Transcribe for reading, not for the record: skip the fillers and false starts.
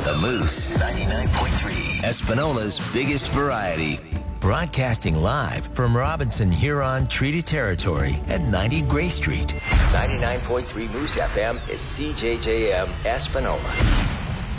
The Moose, 99.3. Espanola's biggest variety. Broadcasting live from Robinson Huron Treaty Territory at 90 Gray Street. 99.3 Moose FM is CJJM Espanola.